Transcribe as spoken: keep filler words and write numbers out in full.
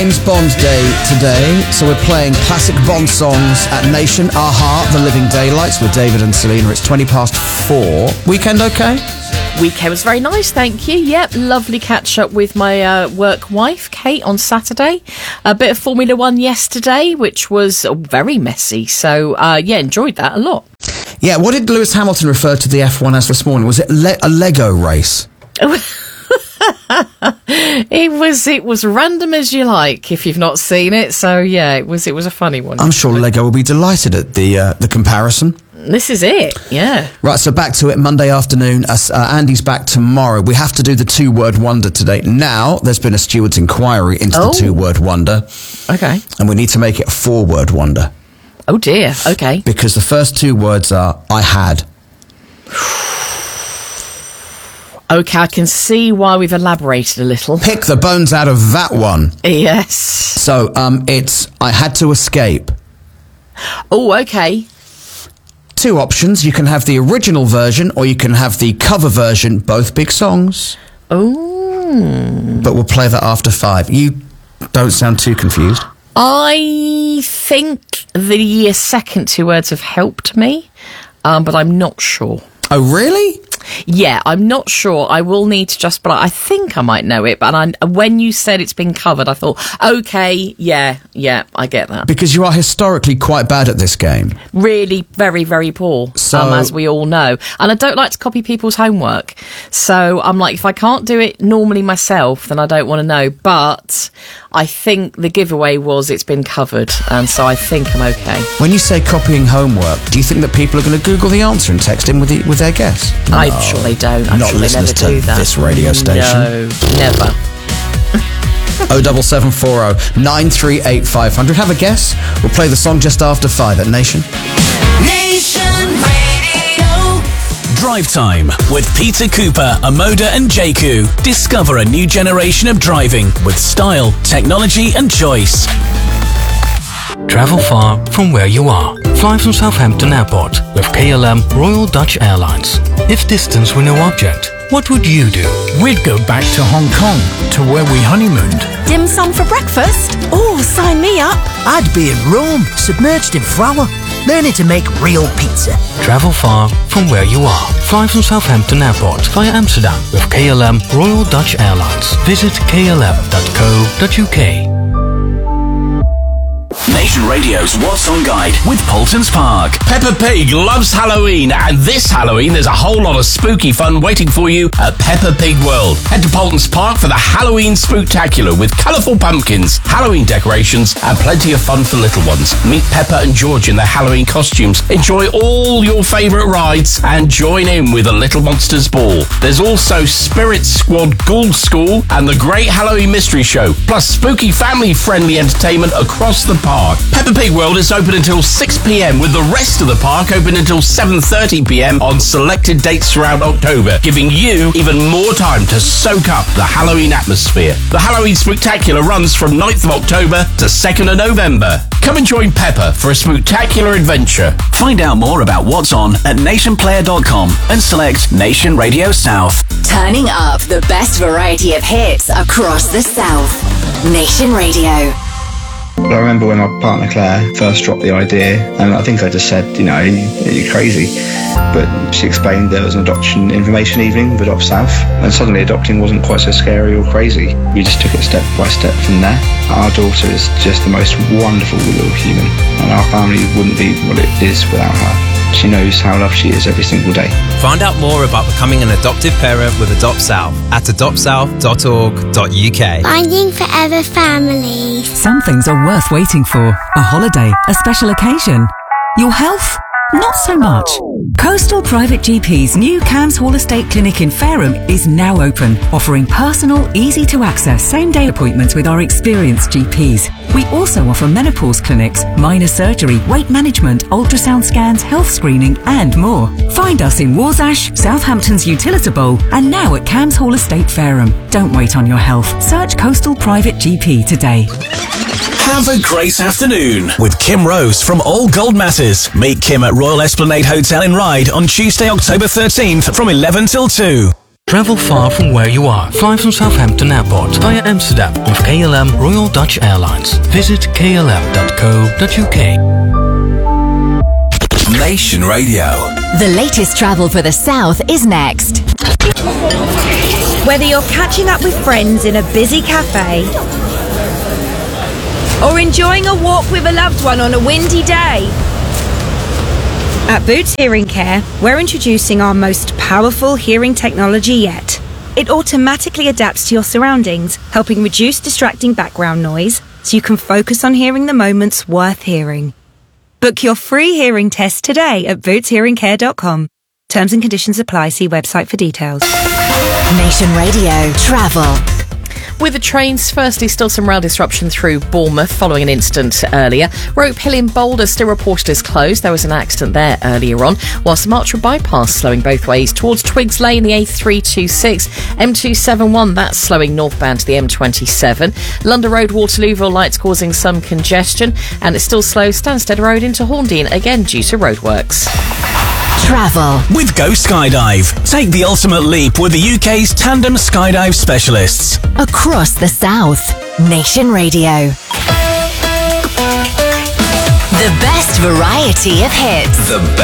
James Bond Day today, so we're playing classic Bond songs at Nation. Aha, The Living Daylights with David and Selena. It's twenty past four. Weekend okay? Weekend was very nice, thank you. Yep, lovely catch up with my uh, work wife, Kate, on Saturday. A bit of Formula One yesterday, which was very messy. So, uh, yeah, enjoyed that a lot. Yeah, what did Lewis Hamilton refer to the F one as this morning? Was it le- a Lego race? It was it was random as you like if you've not seen it. So yeah, it was it was a funny one. I'm sure Lego will be delighted at the uh, the comparison. This is it, yeah. Right, so back to it Monday afternoon. Uh, uh, Andy's back tomorrow. We have to do the two-word wonder today. Now, there's been a steward's inquiry into oh. the two-word wonder. Okay. And we need to make it a four-word wonder. Oh dear, okay. Because the first two words are, I had. Okay, I can see why we've elaborated a little. Pick the bones out of that one. Yes. So, um, it's, I had to escape. Oh, okay. Two options. You can have the original version or you can have the cover version, both big songs. Oh. But we'll play that after five. You don't sound too confused. I think the second two words have helped me, um, but I'm not sure. Oh, really? Yeah, I'm not sure. I will need to just, but I think I might know it. But I, when you said it's been covered, I thought, okay, yeah, yeah, I get that. Because you are historically quite bad at this game. Really, very, very poor, so, um, as we all know. And I don't like to copy people's homework. So I'm like, if I can't do it normally myself, then I don't want to know. But I think the giveaway was it's been covered. And so I think I'm okay. When you say copying homework, do you think that people are going to Google the answer and text in with, the, with their guess? I'm sure they don't. I'm Not sure they never to do that. This radio station. No, never. oh seven seven four oh nine three eight five hundred. Have a guess. We'll play the song just after five at Nation. Nation Radio. Drive Time with Peter Cooper, Amoda and Jaku. Discover a new generation of driving with style, technology and choice. Travel far from where you are. Fly from Southampton Airport with K L M Royal Dutch Airlines. If distance were no object, what would you do? We'd go back to Hong Kong, to where we honeymooned. Dim sum for breakfast? Oh, sign me up. I'd be in Rome, submerged in flour, learning to make real pizza. Travel far from where you are. Fly from Southampton Airport via Amsterdam with K L M Royal Dutch Airlines. Visit k l m dot co dot u k. Nation Radio's What's On Guide with Paulson's Park. Peppa Pig loves Halloween, and this Halloween there's a whole lot of spooky fun waiting for you at Peppa Pig World. Head to Paulson's Park for the Halloween Spooktacular with colourful pumpkins, Halloween decorations, and plenty of fun for little ones. Meet Peppa and George in their Halloween costumes, enjoy all your favourite rides, and join in with a Little Monsters Ball. There's also Spirit Squad Ghoul School and the Great Halloween Mystery Show, plus spooky family-friendly entertainment across the park. Peppa Pig World is open until six p m with the rest of the park open until seven thirty p m on selected dates throughout October, giving you even more time to soak up the Halloween atmosphere. The Halloween Spooktacular runs from ninth of October to second of November. Come and join Peppa for a spooktacular adventure. Find out more about what's on at nation player dot com and select Nation Radio South. Turning up the best variety of hits across the South. Nation Radio. I remember when my partner Claire first dropped the idea, and I think I just said, you know, you're crazy. But she explained there was an adoption information evening with Adopt South, and suddenly adopting wasn't quite so scary or crazy. We just took it step by step from there. Our daughter is just the most wonderful little human, and our family wouldn't be what it is without her. She knows how loved she is every single day. Find out more about becoming an adoptive parent with Adopt South at adopt south dot org dot u k. Finding forever families. Some things are worth waiting for. A holiday, a special occasion. Your health? Not so much. Coastal Private G P's new Cams Hall Estate Clinic in Fareham is now open, offering personal, easy-to-access same-day appointments with our experienced G Ps. We also offer menopause clinics, minor surgery, weight management, ultrasound scans, health screening, and more. Find us in Warsash, Southampton's Utilita Bowl, and now at Cams Hall Estate Fareham. Don't wait on your health. Search Coastal Private G P today. Have a great afternoon with Kim Rose from All Gold Matters. Meet Kim at Royal Esplanade Hotel in Ryde on Tuesday, October thirteenth from eleven till two. Travel far from where you are. Fly from Southampton Airport via Amsterdam with K L M Royal Dutch Airlines. Visit k l m dot co dot u k. Nation Radio. The latest travel for the South is next. Whether you're catching up with friends in a busy cafe or enjoying a walk with a loved one on a windy day, at Boots Hearing Care, we're introducing our most powerful hearing technology yet. It automatically adapts to your surroundings, helping reduce distracting background noise so you can focus on hearing the moments worth hearing. Book your free hearing test today at boots hearing care dot com. Terms and conditions apply. See website for details. Nation Radio Travel. With the trains, firstly, still some rail disruption through Bournemouth following an incident earlier. Rope Hill in Boulder still reported as closed. There was an accident there earlier on, whilst the Marchwood bypass slowing both ways towards Twigs Lane, the A three twenty-six, M two seventy-one, that's slowing northbound to the M twenty-seven. London Road, Waterlooville lights causing some congestion, and it's still slow Stansted Road into Horndean, again due to roadworks. Travel. With Go Skydive. Take the ultimate leap with the U K's tandem skydive specialists. Across the South. Nation Radio. The best variety of hits. The